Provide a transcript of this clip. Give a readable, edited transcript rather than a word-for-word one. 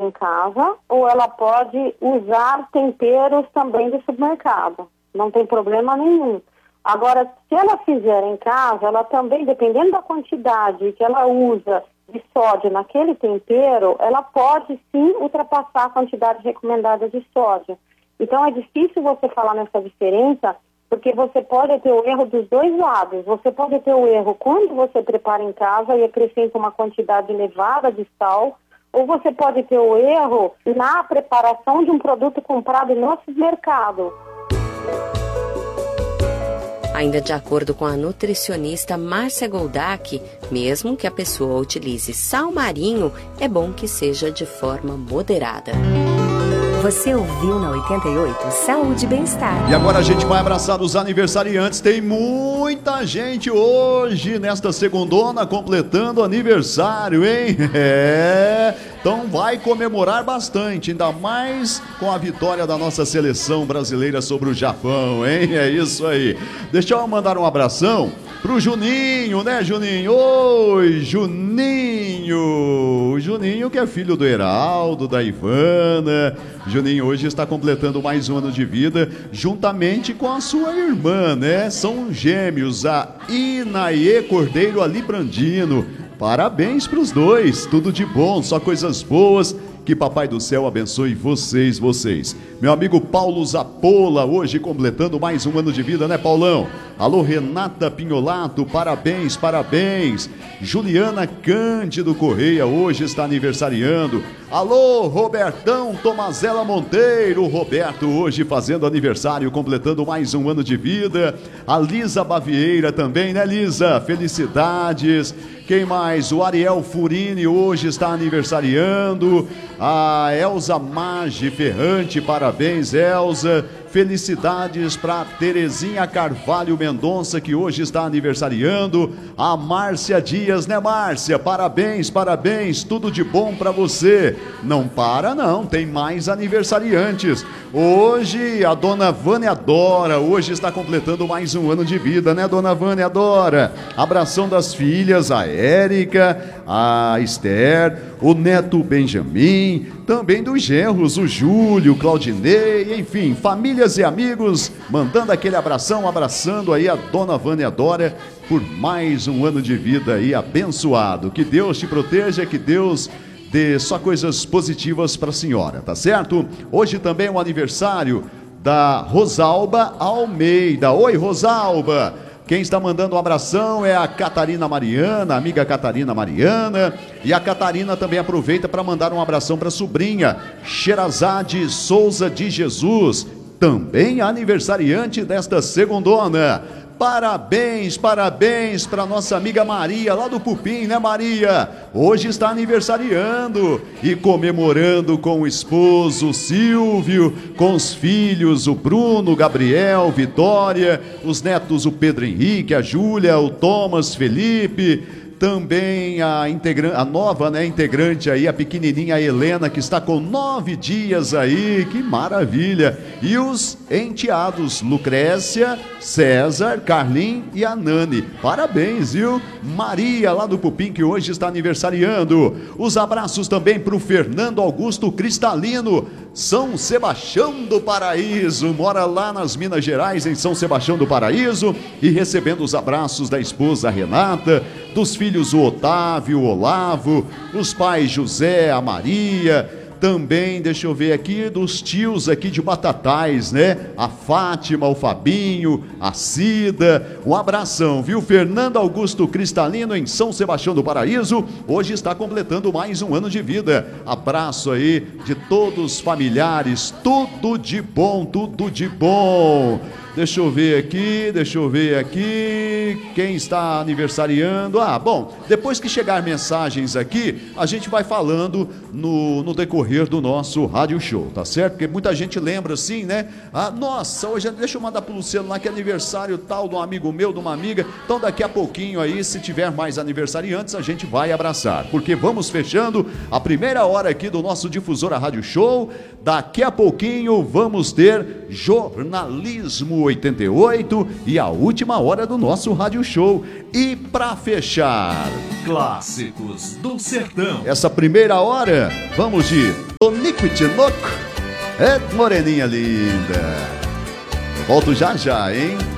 em casa ou ela pode usar temperos também do supermercado. Não tem problema nenhum. Agora, se ela fizer em casa, ela também, dependendo da quantidade que ela usa de sódio naquele tempero, ela pode sim ultrapassar a quantidade recomendada de sódio. Então é difícil você falar nessa diferença, porque você pode ter o erro dos dois lados. Você pode ter o erro quando você prepara em casa e acrescenta uma quantidade elevada de sal, ou você pode ter o erro na preparação de um produto comprado no supermercado. Ainda de acordo com a nutricionista Márcia Goldak, mesmo que a pessoa utilize sal marinho, é bom que seja de forma moderada. Você ouviu na 88 Saúde e Bem-Estar. E agora a gente vai abraçar os aniversariantes. Tem muita gente hoje, nesta segundona, completando aniversário, hein? Então vai comemorar bastante, ainda mais com a vitória da nossa seleção brasileira sobre o Japão, hein? É isso aí. Deixa eu mandar um abração pro Juninho, né, Juninho? Oi, Juninho! O Juninho, que é filho do Heraldo, da Ivana. Juninho hoje está completando mais um ano de vida, juntamente com a sua irmã, né? São gêmeos, a Inaê Cordeiro Alibrandino. Parabéns para os dois, tudo de bom, só coisas boas. Que Papai do Céu abençoe vocês. Meu amigo Paulo Zapola, hoje completando mais um ano de vida, né, Paulão? Alô, Renata Pinholato, parabéns. Juliana Cândido Correia, hoje está aniversariando. Alô, Robertão Tomazella Monteiro, Roberto hoje fazendo aniversário, completando mais um ano de vida. A Lisa Bavieira também, né, Lisa? Felicidades. Quem mais? O Ariel Furini hoje está aniversariando. A Elza Maggi Ferrante, parabéns, Elza. Felicidades para Terezinha Carvalho Mendonça, que hoje está aniversariando. A Márcia Dias, né, Márcia? Parabéns, tudo de bom para você. Não para não, tem mais aniversariantes. Hoje a dona Vânia Dora, hoje está completando mais um ano de vida, né, dona Vânia Dora? Abração das filhas, a Érica, a Esther, o neto Benjamin, também dos genros, o Júlio, Claudinei, enfim, famílias e amigos, mandando aquele abração, abraçando aí a dona Vânia Dora por mais um ano de vida aí abençoado. Que Deus te proteja, que Deus dê só coisas positivas para a senhora, tá certo? Hoje também é o aniversário da Rosalba Almeida. Oi, Rosalba! Quem está mandando um abração é a Catarina Mariana, a amiga Catarina Mariana. E a Catarina também aproveita para mandar um abração para a sobrinha Sherazade Souza de Jesus, também aniversariante desta segundona. Parabéns para nossa amiga Maria, lá do Pupim, né, Maria? Hoje está aniversariando e comemorando com o esposo Silvio, com os filhos, o Bruno, Gabriel, Vitória, os netos, o Pedro Henrique, a Júlia, o Thomas, Felipe. Também a nova, né, integrante aí, a pequenininha Helena, que está com 9 dias aí, que maravilha. E os enteados, Lucrécia, César, Carlin e a Nani. Parabéns, viu? Maria, lá do Pupim, que hoje está aniversariando. Os abraços também para o Fernando Augusto Cristalino, São Sebastião do Paraíso, mora lá nas Minas Gerais, em São Sebastião do Paraíso, e recebendo os abraços da esposa Renata, dos filhos o Otávio, o Olavo, os pais José, a Maria, também, deixa eu ver aqui, dos tios aqui de Batatais, né? A Fátima, o Fabinho, a Cida, um abração, viu? Fernando Augusto Cristalino, em São Sebastião do Paraíso, hoje está completando mais um ano de vida. Abraço aí de todos os familiares, tudo de bom, tudo de bom. Deixa eu ver aqui, quem está aniversariando. Bom, depois que chegar mensagens aqui, a gente vai falando no decorrer do nosso rádio show, tá certo? Porque muita gente lembra assim, né? Nossa, hoje, deixa eu mandar pro Luciano lá que é aniversário tal de um amigo meu, de uma amiga. Então daqui a pouquinho aí, se tiver mais aniversariantes, a gente vai abraçar, porque vamos fechando a primeira hora aqui do nosso Difusora Rádio Show. Daqui a pouquinho vamos ter jornalismo 88 e a última hora do nosso rádio show. E pra fechar, Clássicos do Sertão. essa primeira hora, vamos de Tonico e Tinoco. É, moreninha linda. Eu volto já já, hein?